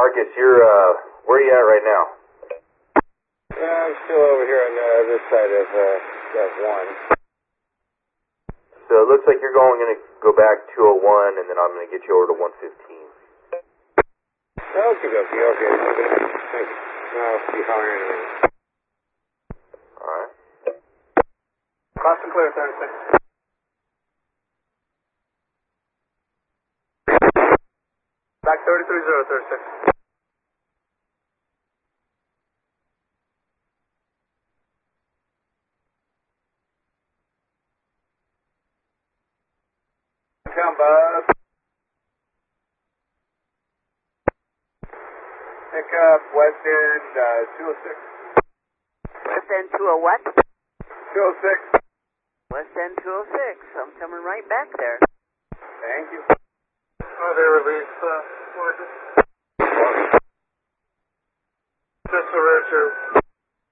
Marcus, you're, where are you at right now? I'm still over here on this side of, 1. So it looks like you're going to go back 201, and then I'm going to get you over to 115. Okay. Thank you. I'll be hollering in. Alright. Cross and clear, 36. Back 33036. Down, bud. Pick up West End 206. West End 201 what? 206. West End 206. I'm coming right back there. Thank you. Oh, they release, Marcus. Just the rear 2.